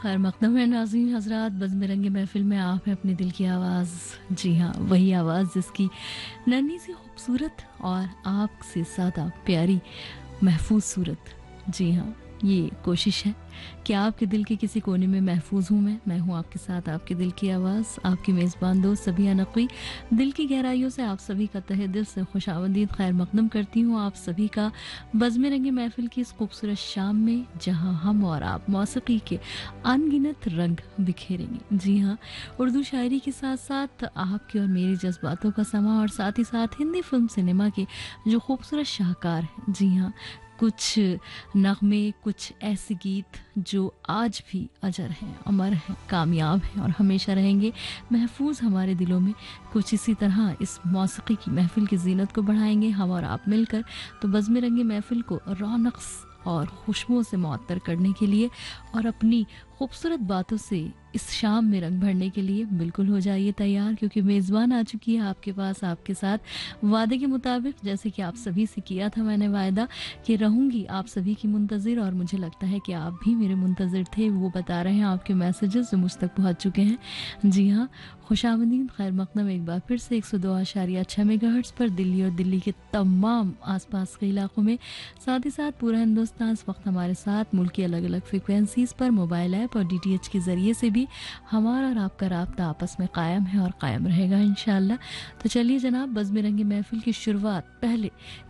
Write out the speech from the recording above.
खैर मकदम है नाज़रीन हज़रात, बज़-ए-रंग महफ़िल में आप हैं अपने दिल की आवाज़। जी हाँ, वही आवाज़ जिसकी नन्ही सी खूबसूरत और आपसे ज़्यादा प्यारी महफूज़ सूरत। जी हाँ, ये कोशिश है कि आपके दिल के किसी कोने में महफूज़ हूँ मैं हूँ आपके साथ, आपके दिल की आवाज़, आपकी मेज़बान दोस्त सबिया नक़वी। दिल की गहराइयों से आप सभी का तहे दिल से खुशामदीद खैर मक़दम करती हूँ आप सभी का बज़्म-ए-रंग महफ़िल की इस खूबसूरत शाम में, जहाँ हम और आप मौसीक़ी के अनगिनत रंग बिखेरेंगे। जी हाँ, उर्दू शायरी के साथ-साथ आपके और मेरे जज़्बातों का समा और साथ ही साथ हिंदी फ़िल्म सिनेमा के जो खूबसूरत शाहकार हैं। जी हाँ, कुछ नग़्मे, कुछ ऐसे गीत जो आज भी अजर हैं, अमर हैं, कामयाब हैं और हमेशा रहेंगे महफूज़ हमारे दिलों में। कुछ इसी तरह इस मौसीक़ी की महफ़िल की ज़ीनत को बढ़ाएँगे हम और आप मिलकर। तो बज़्म-ए-रंग महफ़िल को रौनक और खुशबुओं से मुअत्तर करने के लिए और अपनी खूबसूरत बातों से इस शाम में रंग भरने के लिए बिल्कुल हो जाइए तैयार, क्योंकि मेज़बान आ चुकी है आपके पास, आपके साथ वादे के मुताबिक। जैसे कि आप सभी से किया था मैंने वायदा कि रहूँगी आप सभी की मुंतज़िर, और मुझे लगता है कि आप भी मेरे मुंतज़िर थे। वो बता रहे हैं आपके मैसेजेस जो मुझ तक पहुँच चुके हैं। जी हाँ, खुशामदीद खैर मक़दम एक बार फिर से 102.6 मेगाहर्ट्ज़ पर दिल्ली और दिल्ली के तमाम आस-पास के इलाकों में, साथ ही साथ पूरा हिंदुस्तान इस वक्त हमारे साथ मुल्क की अलग-अलग फ्रीक्वेंसीज़ पर मोबाइल ऐप और डीटीएच के ज़रिए से भी हमारा और आपका राब्ता आपस में कायम है और कायम रहेगा इंशाअल्लाह। तो चलिए जनाब, बज़्म-ए-रंग महफ़िल की शुरुआत पहले